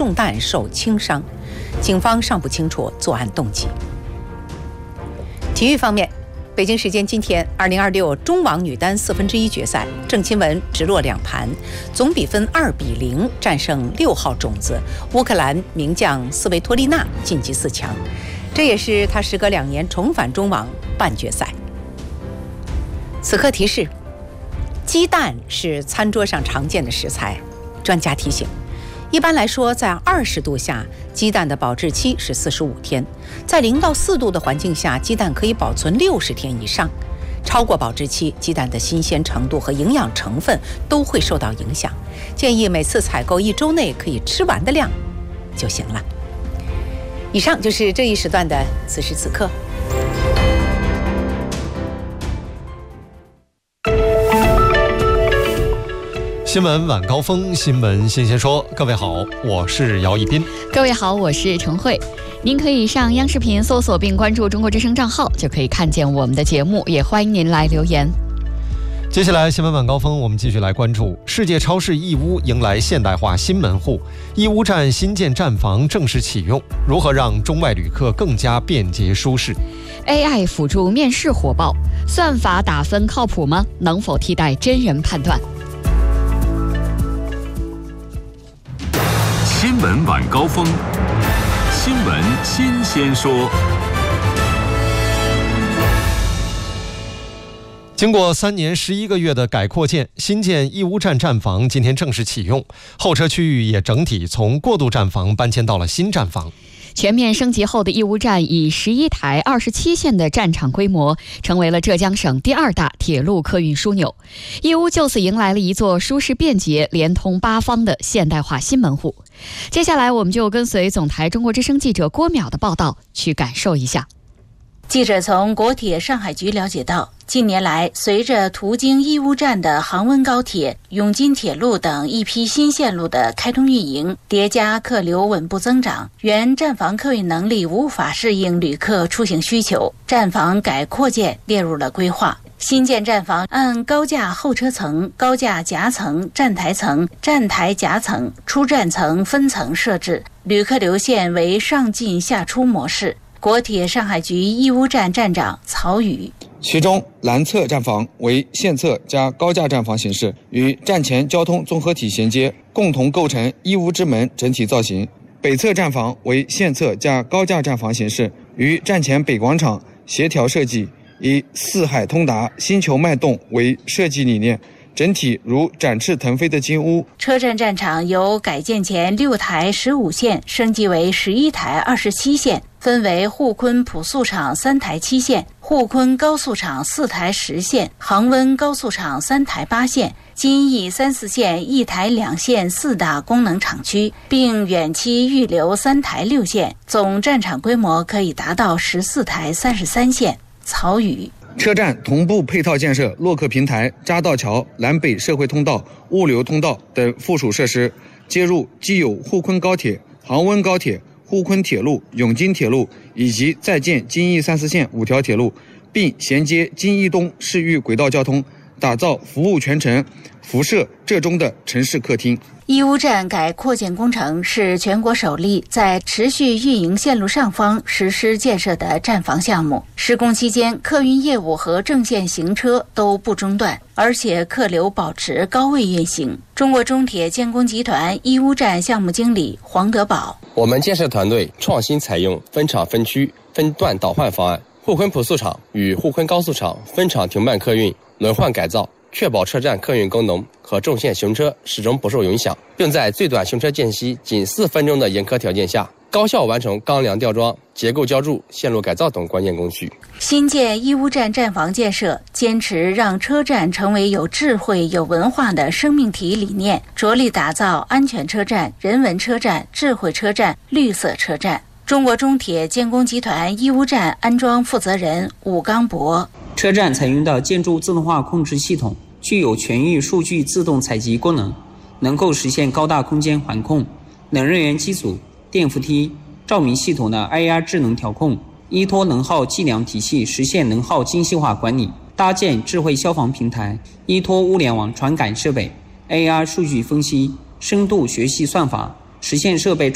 中弹受轻伤，警方尚不清楚作案动机。体育方面，北京时间今天，2026中网女单1/4决赛，郑钦文直落2盘，总比分2-0战胜6号种子乌克兰名将斯维托利娜，晋级4强。这也是她时隔2年重返中网半决赛。此刻提示：鸡蛋是餐桌上常见的食材，专家提醒，一般来说，在20度下，鸡蛋的保质期是45天；在0到4度的环境下，鸡蛋可以保存60天以上。超过保质期，鸡蛋的新鲜程度和营养成分都会受到影响。建议每次采购1周内可以吃完的量就行了。以上就是这一时段的此时此刻。 新闻晚高峰，新闻新鲜说。各位好，我是姚一斌。 各位好，我是陈慧。您可以上央视频搜索并关注中国之声账号，就可以看见我们的节目，也欢迎您来留言。 接下来新闻晚高峰，我们继续来关注世界超市义乌迎来现代化新门户，义乌站新建站房正式启用，如何让中外旅客更加便捷舒适？ AI 辅助面试火爆，算法打分靠谱吗？能否替代真人判断？ 新闻晚高峰，新闻新鲜说。 经过3年11个月的改扩建，新建义乌站站房今天正式启用，候车区域也整体从过渡站房搬迁到了新站房。 全面升级后的义乌站以11台27线的站场规模，成为了浙江省第2大铁路客运枢纽。义乌就此迎来了一座舒适便捷、连通8方的现代化新门户。接下来，我们就跟随总台中国之声记者郭淼的报道，去感受一下。 记者从国铁上海局了解到，近年来，随着途经义乌站的杭温高铁、永金铁路等一批新线路的开通运营，叠加客流稳步增长，原站房客运能力无法适应旅客出行需求，站房改扩建列入了规划。新建站房按高架候车层、高架夹层、站台层、站台夹层、出站层分层设置，旅客流线为上进下出模式。国铁上海局义乌站站长曹宇， 其中南侧站房为线侧加高架站房形式，与站前交通综合体衔接，共同构成义乌之门整体造型。北侧站房为线侧加高架站房形式，与站前北广场协调设计，以四海通达、星球脉动为设计理念，整体如展翅腾飞的金乌。 车站站场由改建前6台15线升级为11台27线，分为沪昆普速场3台7线、沪昆高速场4台10线、杭温高速场3台8线、金义3、4线1台2线4大功能厂区，并远期预留3台6线，总站场规模可以达到14台33线。曹宇， 车站同步配套建设洛克平台、匝道桥、南北社会通道、物流通道等附属设施，接入既有沪昆高铁、杭温高铁、沪昆铁路、永金铁路以及在建金义3、4线5条铁路，并衔接金义东市域轨道交通，打造服务全程、辐射浙中的城市客厅。 义乌站改扩建工程是全国首例在持续运营线路上方实施建设的站房项目。施工期间，客运业务和正线行车都不中断，而且客流保持高位运行。中国中铁建工集团义乌站项目经理黄德宝， 我们建设团队创新采用分场分区分段倒换方案，沪昆普速场与沪昆高速场分场停办客运轮换改造，确保车站客运功能和重线行车始终不受影响，并在最短行车间隙仅4分钟的严苛条件下，高效完成钢梁吊装、结构浇筑、线路改造等关键工序。 新建义乌站站房建设坚持让车站成为有智慧、有文化的生命体理念，着力打造安全车站、人文车站、智慧车站、绿色车站。中国中铁建工集团义乌站安装负责人武刚博， 车站采用的建筑自动化控制系统具有全域数据自动采集功能，能够实现高大空间环控、冷热源机组、电扶梯、照明系统的 IR 智能调控，依托能耗计量体系实现能耗精细化管理，搭建智慧消防平台，依托物联网传感设备、AR 数据分析、深度学习算法，实现设备